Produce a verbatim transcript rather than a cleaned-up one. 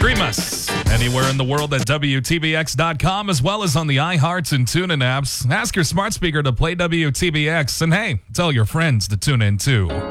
Stream us anywhere in the world at W T B X dot com, as well as on the iHeart and TuneIn apps. Ask your smart speaker to play W T B X, and hey, tell your friends to tune in too.